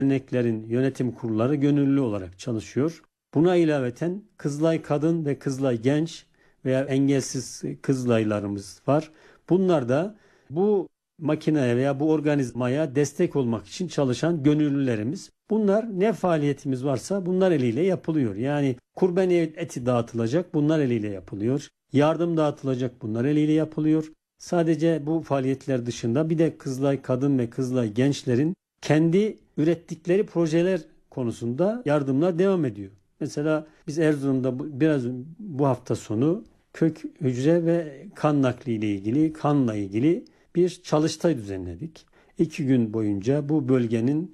derneklerin yönetim kurulları gönüllü olarak çalışıyor. Buna ilaveten Kızılay Kadın ve Kızılay Genç veya engelsiz Kızılaylarımız var. Bunlar da bu makineye veya bu organizmaya destek olmak için çalışan gönüllülerimiz. Bunlar ne faaliyetimiz varsa bunlar eliyle yapılıyor. Yani kurban eti dağıtılacak, bunlar eliyle yapılıyor. Yardım dağıtılacak, bunlar eliyle yapılıyor. Sadece bu faaliyetler dışında bir de Kızılay Kadın ve Kızılay Gençlerin kendi ürettikleri projeler konusunda yardımlar devam ediyor. Mesela biz Erzurum'da biraz bu hafta sonu kök hücre ve kan nakli ile ilgili, kanla ilgili bir çalıştay düzenledik. 2 gün boyunca bu bölgenin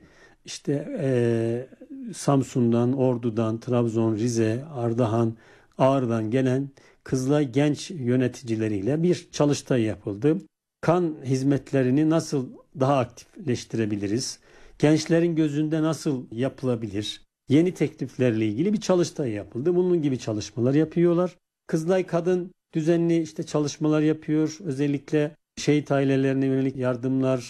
Samsun'dan, Ordu'dan, Trabzon, Rize, Ardahan, Ağrı'dan gelen Kızılay genç yöneticileriyle bir çalıştay yapıldı. Kan hizmetlerini nasıl daha aktifleştirebiliriz? Gençlerin gözünde nasıl yapılabilir? Yeni tekliflerle ilgili bir çalıştay yapıldı. Bunun gibi çalışmalar yapıyorlar. Kızılay Kadın düzenli çalışmalar yapıyor. Özellikle şehit ailelerine yönelik yardımlar,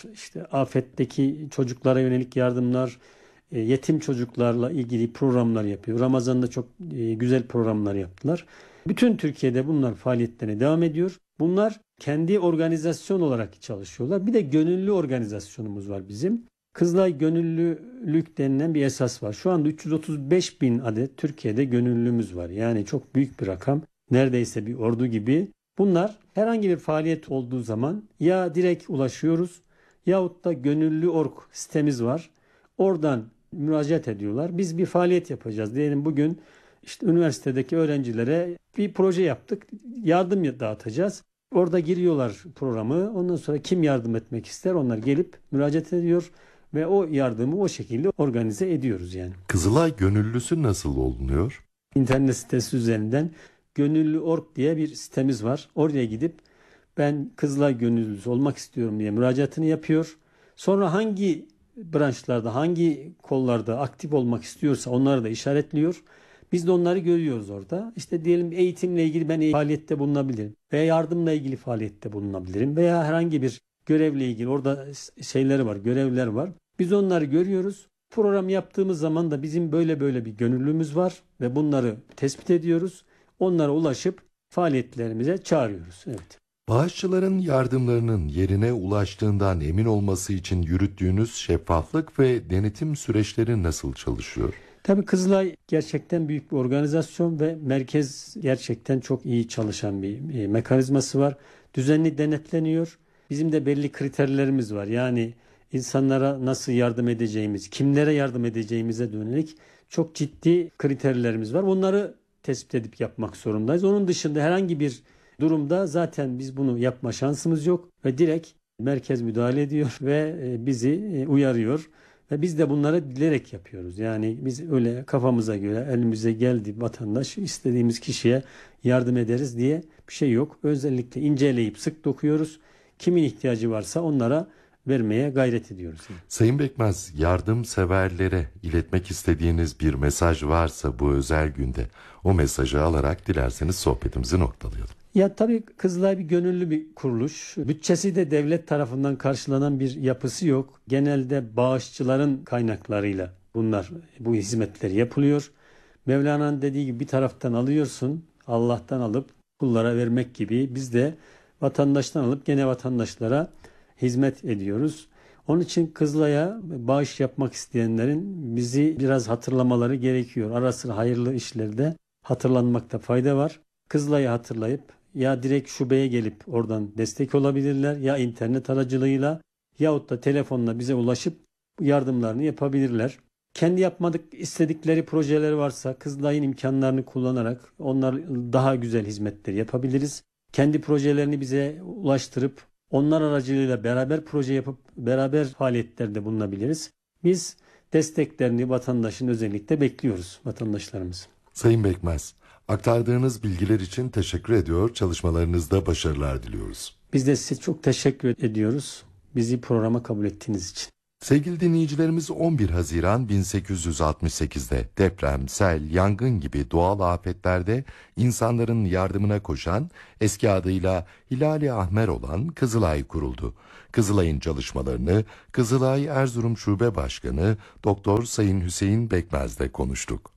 afetteki çocuklara yönelik yardımlar, yetim çocuklarla ilgili programlar yapıyor. Ramazan'da çok güzel programlar yaptılar. Bütün Türkiye'de bunlar faaliyetlerine devam ediyor. Bunlar kendi organizasyon olarak çalışıyorlar. Bir de gönüllü organizasyonumuz var bizim. Kızılay Gönüllülük denilen bir esas var. Şu anda 335 bin adet Türkiye'de gönüllümüz var. Yani çok büyük bir rakam. Neredeyse bir ordu gibi. Bunlar herhangi bir faaliyet olduğu zaman ya direkt ulaşıyoruz yahut da gönüllü.org sitemiz var. Oradan müracaat ediyorlar. Biz bir faaliyet yapacağız. Diyelim bugün üniversitedeki öğrencilere bir proje yaptık. Yardım dağıtacağız. Orada giriyorlar programı. Ondan sonra kim yardım etmek ister onlar gelip müracaat ediyor ve o yardımı o şekilde organize ediyoruz yani. Kızılay Gönüllüsü nasıl olunuyor? İnternet sitesi üzerinden Gönüllü.org diye bir sitemiz var. Oraya gidip ben Kızılay Gönüllüsü olmak istiyorum diye müracaatını yapıyor. Sonra hangi branşlarda, hangi kollarda aktif olmak istiyorsa onları da işaretliyor. Biz de onları görüyoruz orada. Diyelim eğitimle ilgili ben faaliyette bulunabilirim. Veya yardımla ilgili faaliyette bulunabilirim. Veya herhangi bir görevle ilgili orada görevler var. Biz onları görüyoruz. Program yaptığımız zaman da bizim böyle bir gönüllümüz var ve bunları tespit ediyoruz. Onlara ulaşıp faaliyetlerimize çağırıyoruz. Evet. Bağışçıların yardımlarının yerine ulaştığından emin olması için yürüttüğünüz şeffaflık ve denetim süreçleri nasıl çalışıyor? Tabii Kızılay gerçekten büyük bir organizasyon ve merkez gerçekten çok iyi çalışan bir mekanizması var. Düzenli denetleniyor. Bizim de belli kriterlerimiz var. Yani insanlara nasıl yardım edeceğimiz, kimlere yardım edeceğimize dönelik çok ciddi kriterlerimiz var. Bunları tespit edip yapmak zorundayız. Onun dışında herhangi bir durumda zaten biz bunu yapma şansımız yok ve direkt merkez müdahale ediyor ve bizi uyarıyor. Ve biz de bunları bilerek yapıyoruz. Yani biz öyle kafamıza göre elimize geldi vatandaş istediğimiz kişiye yardım ederiz diye bir şey yok. Özellikle inceleyip sık dokuyoruz. Kimin ihtiyacı varsa onlara vermeye gayret ediyoruz. Sayın Bekmez, yardımseverlere iletmek istediğiniz bir mesaj varsa bu özel günde o mesajı alarak dilerseniz sohbetimizi noktalayalım. Ya tabii Kızılay bir gönüllü bir kuruluş. Bütçesi de devlet tarafından karşılanan bir yapısı yok. Genelde bağışçıların kaynaklarıyla bu hizmetler yapılıyor. Mevlana'nın dediği gibi bir taraftan alıyorsun, Allah'tan alıp kullara vermek gibi biz de vatandaştan alıp gene vatandaşlara hizmet ediyoruz. Onun için Kızılay'a bağış yapmak isteyenlerin bizi biraz hatırlamaları gerekiyor. Ara sıra hayırlı işlerde hatırlanmakta fayda var. Kızılay'ı hatırlayıp ya direkt şubeye gelip oradan destek olabilirler ya internet aracılığıyla yahut da telefonla bize ulaşıp yardımlarını yapabilirler. Kendi yapmadık istedikleri projeleri varsa Kızılay'ın imkanlarını kullanarak onlar daha güzel hizmetleri yapabiliriz. Kendi projelerini bize ulaştırıp onlar aracılığıyla beraber proje yapıp beraber faaliyetlerde bulunabiliriz. Biz desteklerini vatandaşın özellikle bekliyoruz vatandaşlarımız. Sayın Bekmez, aktardığınız bilgiler için teşekkür ediyor. Çalışmalarınızda başarılar diliyoruz. Biz de size çok teşekkür ediyoruz. Bizi programa kabul ettiğiniz için. Sevgili dinleyicilerimiz 11 Haziran 1868'de deprem, sel, yangın gibi doğal afetlerde insanların yardımına koşan, eski adıyla Hilal-i Ahmer olan Kızılay kuruldu. Kızılay'ın çalışmalarını Kızılay Erzurum Şube Başkanı Doktor Sayın Hüseyin Bekmez'le konuştuk.